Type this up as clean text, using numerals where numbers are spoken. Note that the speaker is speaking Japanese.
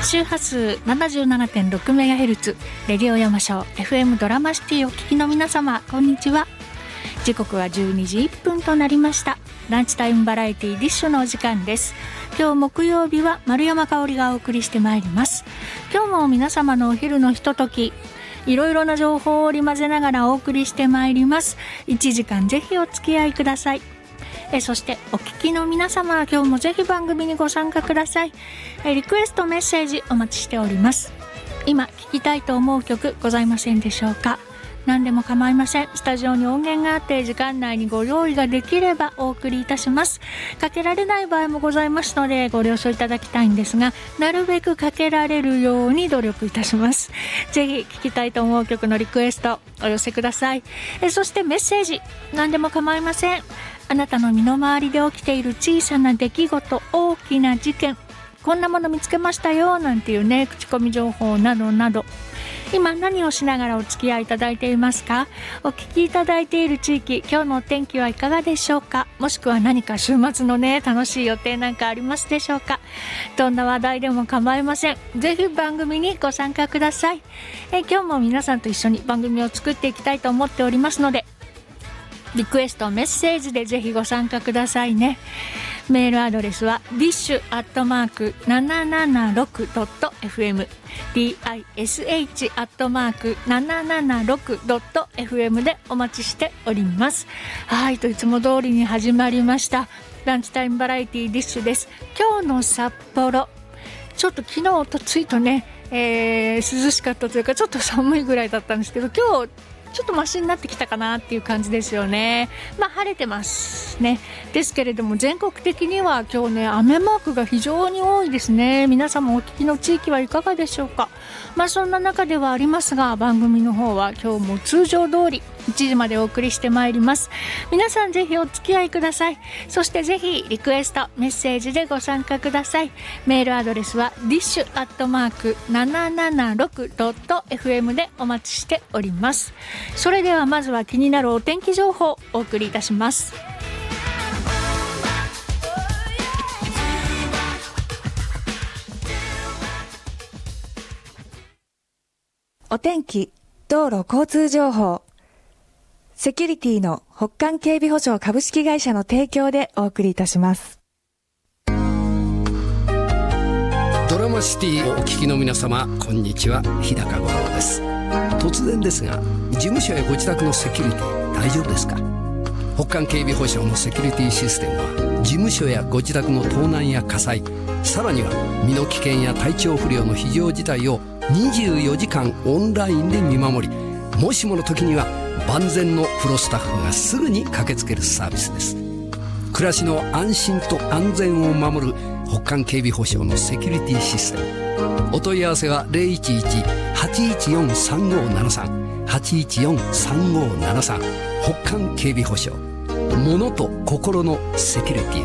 周波数 77.6MHz レディオ山椒 FM ドラマシティを聞きの皆様、こんにちは。時刻は12時1分となりました。ランチタイムバラエティディッシュのお時間です。今日木曜日は丸山香織がお送りしてまいります。今日も皆様のお昼のひととき、いろいろな情報を織り交ぜながらお送りしてまいります。1時間ぜひお付き合いください。そしてお聞きの皆様、今日もぜひ番組にご参加ください。リクエストメッセージお待ちしております。今聞きたいと思う曲ございませんでしょうか。何でも構いません。スタジオに音源があって時間内にご用意ができればお送りいたします。かけられない場合もございますのでご了承いただきたいんですが、なるべくかけられるように努力いたします。ぜひ聞きたいと思う曲のリクエストお寄せください。そしてメッセージ、何でも構いません。あなたの身の回りで起きている小さな出来事、大きな事件、こんなもの見つけましたよなんていうね、口コミ情報などなど、今何をしながらお付き合いいただいていますか。お聞きいただいている地域、今日のお天気はいかがでしょうか。もしくは何か週末のね、楽しい予定なんかありますでしょうか。どんな話題でも構いません。ぜひ番組にご参加ください。今日も皆さんと一緒に番組を作っていきたいと思っておりますので、リクエストメッセージでぜひご参加くださいね。メールアドレスは dish@776.fm dish@776.fm でお待ちしております。はいと、いつも通りに始まりましたランチタイムバラエティディッシュです。今日の札幌、ちょっと昨日とついとね、涼しかったというかちょっと寒いぐらいだったんですけど、今日ちょっとマシになってきたかなっていう感じですよね。晴れてますね。ですけれども全国的には今日ね、雨マークが非常に多いですね。皆さんもお聞きの地域はいかがでしょうか。そんな中ではありますが、番組の方は今日も通常通り1時までお送りしてまいります。皆さんぜひお付き合いください。そしてぜひリクエストメッセージでご参加ください。メールアドレスは dish@776.fm でお待ちしております。それではまずは気になるお天気情報をお送りいたします。 お天気、道路交通情報、セキュリティの北韓警備保障株式会社の提供でお送りいたします。 ドラマシティをお聞きの皆様、こんにちは。日高五郎です。突然ですが、事務所やご自宅のセキュリティ大丈夫ですか。北韓警備保障のセキュリティシステムは、事務所やご自宅の盗難や火災、さらには身の危険や体調不良の非常事態を24時間オンラインで見守り、もしもの時には万全のプロスタッフがすぐに駆けつけるサービスです。暮らしの安心と安全を守る北韓警備保障のセキュリティシステム。お問い合わせは 011-814-3573 814-3573 北韓警備保障。物と心のセキュリティ